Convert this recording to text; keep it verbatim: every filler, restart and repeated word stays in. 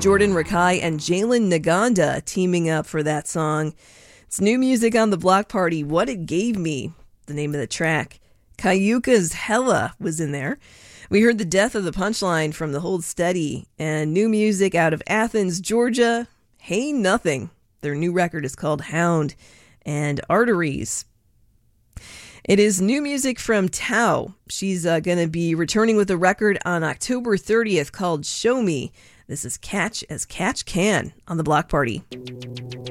Jordan Rakai and Jalen Naganda teaming up for that song. It's new music on the Block Party. What It Gave Me, the name of the track. Kayuka's Hella was in there. We heard The Death of the Punchline from the Hold Steady, and new music out of Athens, Georgia. Hey Nothing. Their new record is called Hound, and Arteries. It is new music from Tao. She's uh, going to be returning with a record on October thirtieth called Show Me. This is Catch as Catch Can on the Block Party.